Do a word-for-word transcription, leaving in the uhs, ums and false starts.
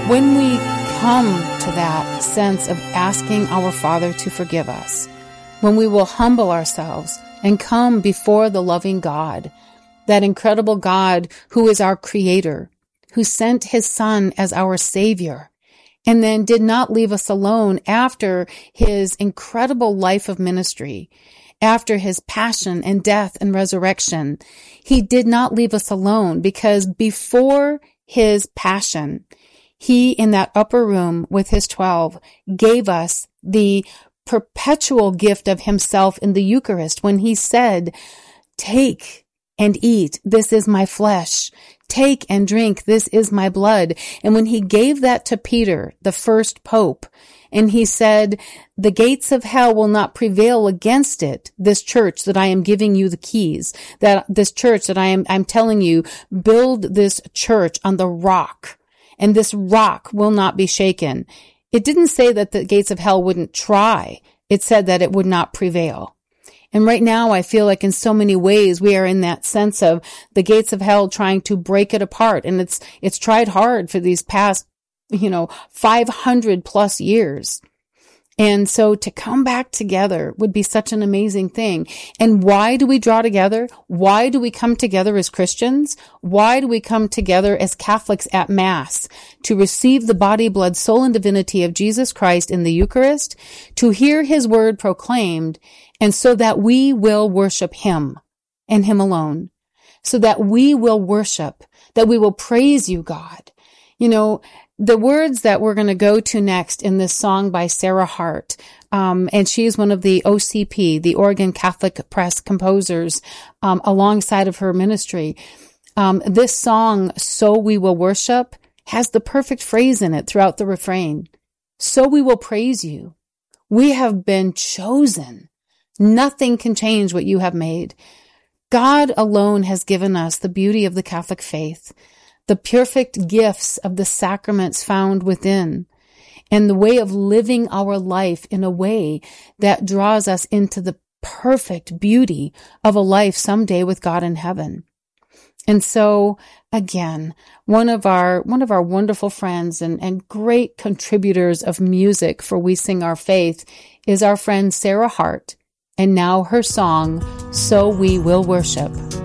When we come to that sense of asking our Father to forgive us, when we will humble ourselves and come before the loving God, that incredible God who is our Creator, who sent His Son as our Savior, and then did not leave us alone after His incredible life of ministry, after His passion and death and resurrection. He did not leave us alone, because before His passion, He, in that upper room with His twelve, gave us the perpetual gift of Himself in the Eucharist when He said, "Take and eat, this is my flesh. Take and drink, this is my blood." And when He gave that to Peter, the first pope, and He said, "The gates of hell will not prevail against it, this church that I am giving you the keys, that this church that I am, I'm telling you, build this church on the rock, and this rock will not be shaken." It didn't say that the gates of hell wouldn't try. It said that it would not prevail. And right now, I feel like in so many ways, we are in that sense of the gates of hell trying to break it apart. And it's, it's tried hard for these past, you know, five hundred plus years. And so to come back together would be such an amazing thing. And why do we draw together? Why do we come together as Christians? Why do we come together as Catholics at Mass? To receive the body, blood, soul, and divinity of Jesus Christ in the Eucharist, to hear His word proclaimed, and so that we will worship Him and Him alone. So that we will worship, that we will praise you, God. You know, the words that we're going to go to next in this song by Sarah Hart, um, and she's one of the O C P, the Oregon Catholic Press composers, um, alongside of her ministry. Um, this song, "So We Will Worship," has the perfect phrase in it throughout the refrain. So we will praise you. We have been chosen. Nothing can change what you have made. God alone has given us the beauty of the Catholic faith, the perfect gifts of the sacraments found within, and the way of living our life in a way that draws us into the perfect beauty of a life someday with God in heaven. And so, again, one of our, one of our wonderful friends and, and great contributors of music for We Sing Our Faith is our friend Sarah Hart, and now her song, "So We Will Worship."